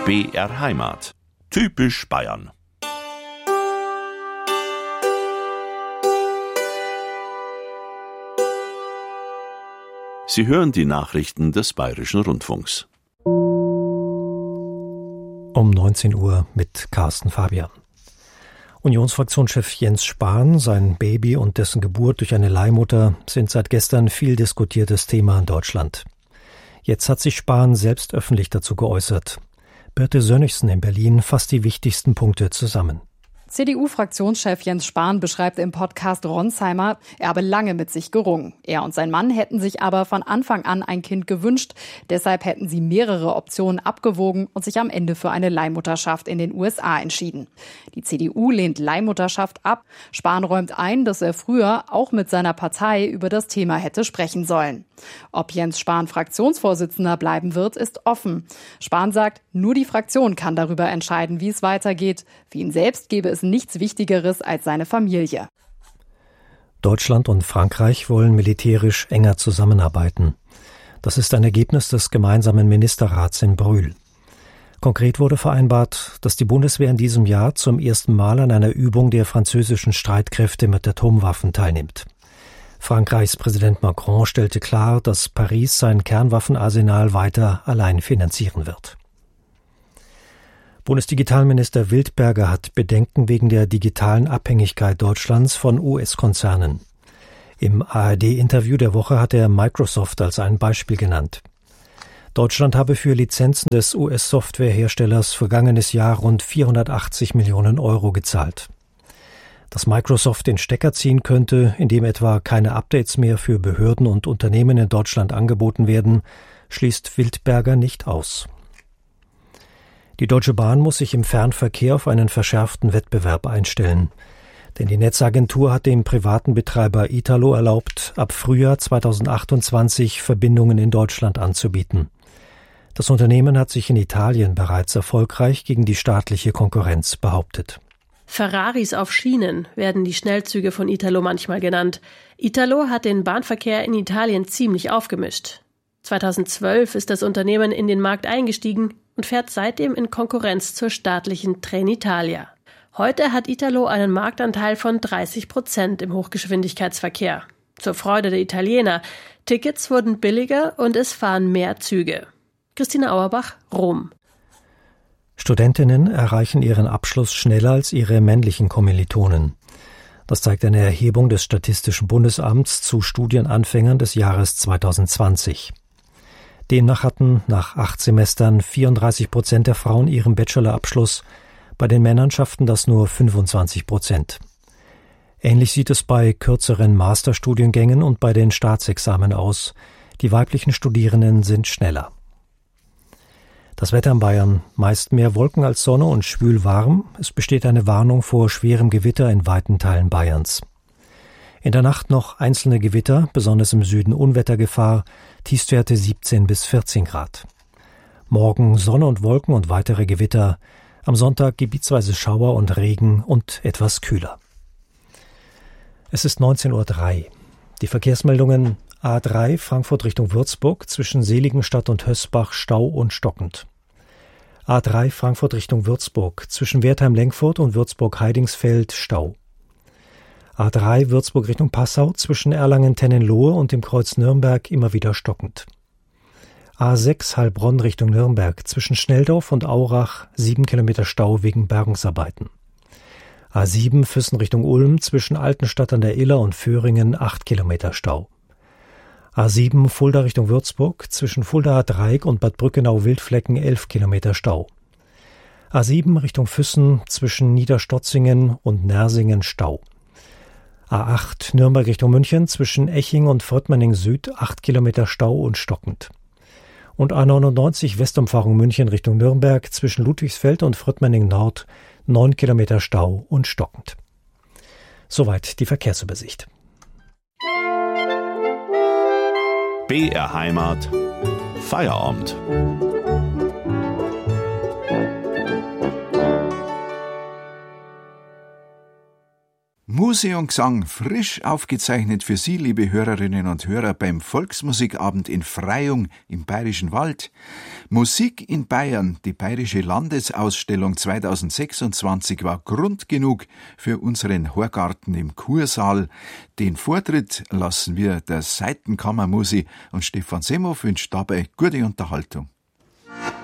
BR Heimat. Typisch Bayern. Sie hören die Nachrichten des Bayerischen Rundfunks. Um 19 Uhr mit Carsten Fabian. Unionsfraktionschef Jens Spahn, sein Baby und dessen Geburt durch eine Leihmutter sind seit gestern viel diskutiertes Thema in Deutschland. Jetzt hat sich Spahn selbst öffentlich dazu geäußert. Birte Sönnigsen in Berlin fasst die wichtigsten Punkte zusammen. CDU-Fraktionschef Jens Spahn beschreibt im Podcast Ronsheimer, er habe lange mit sich gerungen. Er und sein Mann hätten sich aber von Anfang an ein Kind gewünscht. Deshalb hätten sie mehrere Optionen abgewogen und sich am Ende für eine Leihmutterschaft in den USA entschieden. Die CDU lehnt Leihmutterschaft ab. Spahn räumt ein, dass er früher auch mit seiner Partei über das Thema hätte sprechen sollen. Ob Jens Spahn Fraktionsvorsitzender bleiben wird, ist offen. Spahn sagt, nur die Fraktion kann darüber entscheiden, wie es weitergeht. Für ihn selbst gebe es nichts Wichtigeres als seine Familie. Deutschland und Frankreich wollen militärisch enger zusammenarbeiten. Das ist ein Ergebnis des gemeinsamen Ministerrats in Brühl. Konkret wurde vereinbart, dass die Bundeswehr in diesem Jahr zum ersten Mal an einer Übung der französischen Streitkräfte mit Atomwaffen teilnimmt. Frankreichs Präsident Macron stellte klar, dass Paris sein Kernwaffenarsenal weiter allein finanzieren wird. Bundesdigitalminister Wildberger hat Bedenken wegen der digitalen Abhängigkeit Deutschlands von US-Konzernen. Im ARD-Interview der Woche hat er Microsoft als ein Beispiel genannt. Deutschland habe für Lizenzen des US-Softwareherstellers vergangenes Jahr rund 480 Millionen Euro gezahlt. Dass Microsoft den Stecker ziehen könnte, indem etwa keine Updates mehr für Behörden und Unternehmen in Deutschland angeboten werden, schließt Wildberger nicht aus. Die Deutsche Bahn muss sich im Fernverkehr auf einen verschärften Wettbewerb einstellen. Denn die Netzagentur hat dem privaten Betreiber Italo erlaubt, ab Frühjahr 2028 Verbindungen in Deutschland anzubieten. Das Unternehmen hat sich in Italien bereits erfolgreich gegen die staatliche Konkurrenz behauptet. Ferraris auf Schienen werden die Schnellzüge von Italo manchmal genannt. Italo hat den Bahnverkehr in Italien ziemlich aufgemischt. 2012 ist das Unternehmen in den Markt eingestiegen und fährt seitdem in Konkurrenz zur staatlichen Trenitalia. Heute hat Italo einen Marktanteil von 30% im Hochgeschwindigkeitsverkehr. Zur Freude der Italiener. Tickets wurden billiger und es fahren mehr Züge. Christina Auerbach, Rom. Studentinnen erreichen ihren Abschluss schneller als ihre männlichen Kommilitonen. Das zeigt eine Erhebung des Statistischen Bundesamts zu Studienanfängern des Jahres 2020. Demnach hatten nach 8 Semestern 34% der Frauen ihren Bachelorabschluss, bei den Männern schafften das nur 25%. Ähnlich sieht es bei kürzeren Masterstudiengängen und bei den Staatsexamen aus. Die weiblichen Studierenden sind schneller. Das Wetter in Bayern, meist mehr Wolken als Sonne und schwül warm. Es besteht eine Warnung vor schwerem Gewitter in weiten Teilen Bayerns. In der Nacht noch einzelne Gewitter, besonders im Süden Unwettergefahr, Tiefstwerte 17 bis 14 Grad. Morgen Sonne und Wolken und weitere Gewitter. Am Sonntag gebietsweise Schauer und Regen und etwas kühler. Es ist 19:03 Uhr. Die Verkehrsmeldungen: A3 Frankfurt Richtung Würzburg zwischen Seligenstadt und Hösbach Stau und stockend. A3 Frankfurt Richtung Würzburg zwischen Wertheim-Lenkfurt und Würzburg-Heidingsfeld Stau. A3 Würzburg Richtung Passau zwischen Erlangen-Tennenlohe und dem Kreuz Nürnberg immer wieder stockend. A6 Heilbronn Richtung Nürnberg zwischen Schnelldorf und Aurach 7 Kilometer Stau wegen Bergungsarbeiten. A7 Füssen Richtung Ulm zwischen Altenstadt an der Iller und Föhringen 8 Kilometer Stau. A7 Fulda Richtung Würzburg zwischen Fuldaer Dreieck und Bad Brückenau-Wildflecken 11 Kilometer Stau. A7 Richtung Füssen zwischen Niederstotzingen und Nersingen Stau. A8 Nürnberg Richtung München zwischen Eching und Fröttmenning Süd 8 Kilometer Stau und stockend. Und A99 Westumfahrung München Richtung Nürnberg zwischen Ludwigsfeld und Fröttmenning Nord 9 Kilometer Stau und stockend. Soweit die Verkehrsübersicht. BR Heimat. Feierabend. Musik und Gesang frisch aufgezeichnet für Sie, liebe Hörerinnen und Hörer, beim Volksmusikabend in Freyung im Bayerischen Wald. Musik in Bayern, die Bayerische Landesausstellung 2026, war Grund genug für unseren Hörgarten im Kursaal. Den Vortritt lassen wir der Saitenkammermusik und Stefan Semhoff wünscht dabei gute Unterhaltung.